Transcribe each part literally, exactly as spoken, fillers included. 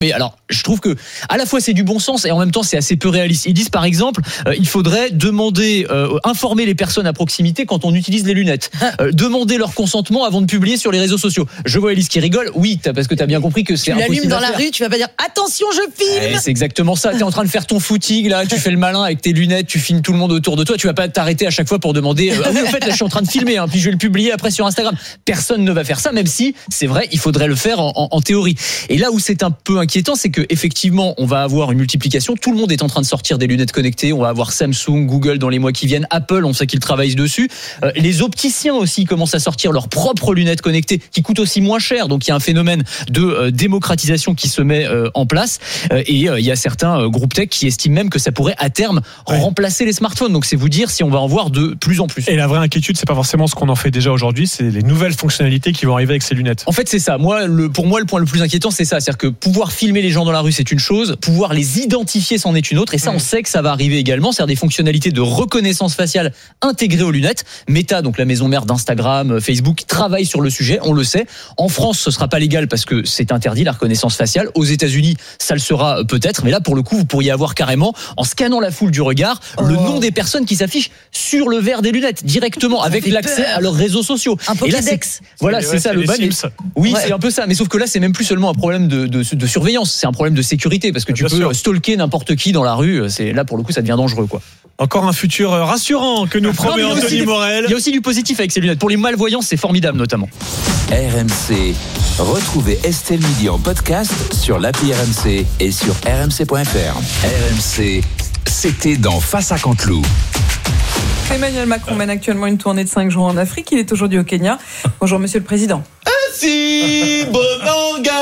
Mais alors, je trouve que à la fois c'est du bon sens et en même temps c'est assez peu réaliste. Ils disent par exemple, euh, il faudrait demander, euh, informer les personnes à proximité quand on utilise les lunettes, euh, demander leur consentement avant de publier sur les réseaux sociaux. Je vois Élise qui rigole. Oui, t'as, parce que t'as bien compris que c'est tu impossible. Tu l'allumes dans à la faire. rue, tu vas pas dire attention, je filme. Ouais, c'est exactement ça. T'es en train de faire ton footing là, tu fais le malin avec tes lunettes, tu filmes tout le monde autour de toi. Tu vas pas t'arrêter à chaque fois pour demander. Euh, ah oui, en fait là je suis en train de filmer, hein, puis je vais le publier après sur Instagram. Personne ne va faire ça, même si c'est vrai, il faudrait le faire en, en, en théorie. Et là où c'est un peu inquiétant, c'est que effectivement Effectivement, on va avoir une multiplication. Tout le monde est en train de sortir des lunettes connectées. On va avoir Samsung, Google dans les mois qui viennent. Apple, on sait qu'ils travaillent dessus. Euh, les opticiens aussi commencent à sortir leurs propres lunettes connectées qui coûtent aussi moins cher. Donc il y a un phénomène de euh, démocratisation qui se met euh, en place. Euh, et euh, il y a certains euh, groupes tech qui estiment même que ça pourrait à terme ouais. remplacer les smartphones. Donc c'est vous dire si on va en voir de plus en plus. Et la vraie inquiétude, c'est pas forcément ce qu'on en fait déjà aujourd'hui, c'est les nouvelles fonctionnalités qui vont arriver avec ces lunettes. En fait, c'est ça. Moi, le, pour moi, le point le plus inquiétant, c'est ça. C'est-à-dire que pouvoir filmer les gens dans la rue, c'est une chose, pouvoir les identifier c'en est une autre, et ça on sait que ça va arriver également, c'est-à-dire des fonctionnalités de reconnaissance faciale intégrées aux lunettes. Meta, donc la maison mère d'Instagram, Facebook, travaille sur le sujet, on le sait. En France, ce sera pas légal parce que c'est interdit la reconnaissance faciale. Aux États-Unis, ça le sera peut-être, mais là pour le coup, vous pourriez avoir carrément, en scannant la foule du regard, oh. le nom des personnes qui s'affichent sur le verre des lunettes directement, avec l'accès peur. à leurs réseaux sociaux. Un Pokédex. Voilà, c'est, c'est ça le ban. Oui, ouais. c'est un peu ça, mais sauf que là, c'est même plus seulement un problème de, de, de surveillance, c'est un problème de sécurité, parce que tu Bien peux sûr. stalker n'importe qui dans la rue. C'est là pour le coup, ça devient dangereux, quoi. Encore un futur rassurant que nous promet non, Anthony Morel. Il y a aussi du positif avec ces lunettes. Pour les malvoyants, c'est formidable, notamment. R M C. Retrouvez Estelle Midi en podcast sur l'appli R M C et sur r m c point f r. R M C, c'était dans Face à Canteloup. Emmanuel Macron mène actuellement une tournée de cinq jours en Afrique. Il est aujourd'hui au Kenya. Bonjour, Monsieur le Président. Si Bonanga,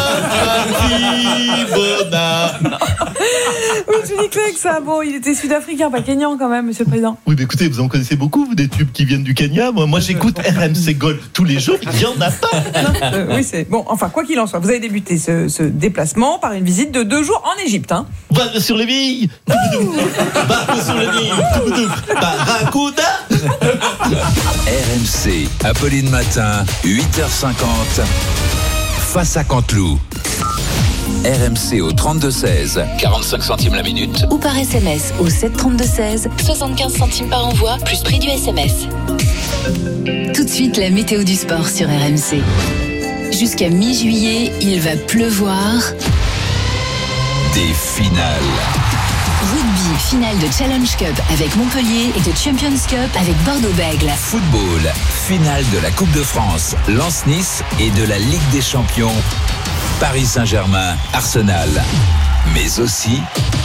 si Bona. Oui, tu dis que ça. Bon, il était sud-africain, pas kenyan quand même, Monsieur le Président. Oui, mais écoutez, vous en connaissez beaucoup, vous, des tubes qui viennent du Kenya. Moi, moi j'écoute R M C Gold tous les jours. Il y en a pas. euh, oui, c'est bon. Enfin, quoi qu'il en soit, vous avez débuté ce, ce déplacement par une visite de deux jours en Égypte. Hein. Va sur les billes. Va sur les billes. Barracuda. R M C, Apolline Matin, huit heures cinquante. Face à Canteloup. R M C au trente-deux seize, quarante-cinq centimes la minute. Ou par S M S au sept trente-deux seize, soixante-quinze centimes par envoi, plus prix du S M S. Tout de suite, la météo du sport sur R M C. Jusqu'à mi-juillet, il va pleuvoir. Des finales. Rugby, finale de Challenge Cup avec Montpellier et de Champions Cup avec Bordeaux-Bègles. Football, finale de la Coupe de France, Lens-Nice et de la Ligue des Champions, Paris Saint-Germain, Arsenal. Mais aussi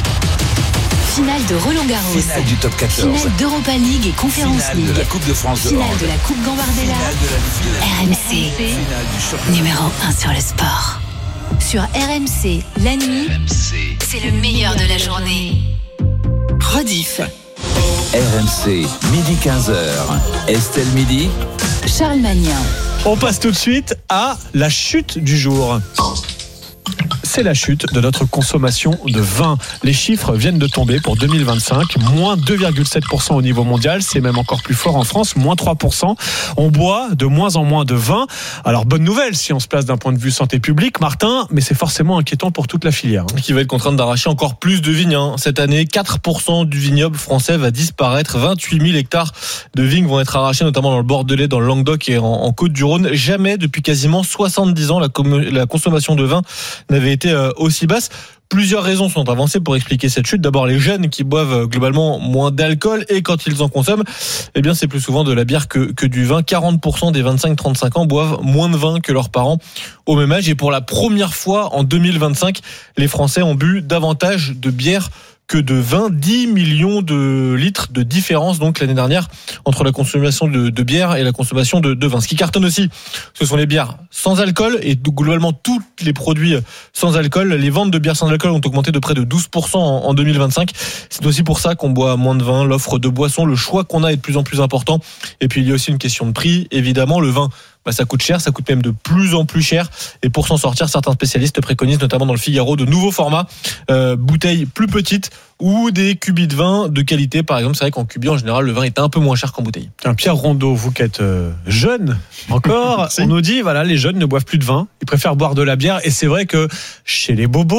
finale de Roland-Garros, finale du top quatorze, finale d'Europa League et Conférence finale League, de la Coupe de France de finale hand, de la Coupe Gambardella. R M C, numéro un sur le sport. Sur R M C, la nuit, R M C. C'est le meilleur de la journée. Rediff. R M C, midi quinze heures. Estelle Midi. Charles Magnin. On passe tout de suite à la chute du jour. C'est la chute de notre consommation de vin. Les chiffres viennent de tomber pour deux mille vingt-cinq, moins deux virgule sept pour cent au niveau mondial, c'est même encore plus fort en France, moins trois pour cent. On boit de moins en moins de vin. Alors bonne nouvelle si on se place d'un point de vue santé publique, Martin, mais c'est forcément inquiétant pour toute la filière. Qui va être contrainte d'arracher encore plus de vignes. Hein. Cette année, quatre pour cent du vignoble français va disparaître. vingt-huit mille hectares de vignes vont être arrachés, notamment dans le Bordelais, dans le Languedoc et en, en Côte-du-Rhône. Jamais depuis quasiment soixante-dix ans, la, com- la consommation de vin n'avait été euh, aussi basse. Plusieurs raisons sont avancées pour expliquer cette chute. D'abord, les jeunes qui boivent globalement moins d'alcool et quand ils en consomment, eh bien, c'est plus souvent de la bière que, que du vin. quarante pour cent des vingt-cinq trente-cinq ans boivent moins de vin que leurs parents au même âge. Et pour la première fois en deux mille vingt-cinq, les Français ont bu davantage de bière que de vin, dix millions de litres de différence donc l'année dernière entre la consommation de, de bière et la consommation de, de vin. Ce qui cartonne aussi, ce sont les bières sans alcool et globalement tous les produits sans alcool. Les ventes de bières sans alcool ont augmenté de près de douze pour cent en, en deux mille vingt-cinq. C'est aussi pour ça qu'on boit moins de vin. L'offre de boissons, le choix qu'on a est de plus en plus important. Et puis il y a aussi une question de prix. Évidemment, le vin bah, ça coûte cher, ça coûte même de plus en plus cher. Et pour s'en sortir, certains spécialistes préconisent, notamment dans le Figaro, de nouveaux formats, euh, bouteilles plus petites ou des cubis de vin de qualité. Par exemple, c'est vrai qu'en cubi, en général, le vin est un peu moins cher qu'en bouteille. Tiens, Pierre Rondeau, vous qui êtes euh, jeune encore, on nous dit, voilà, les jeunes ne boivent plus de vin, ils préfèrent boire de la bière. Et c'est vrai que chez les bobos,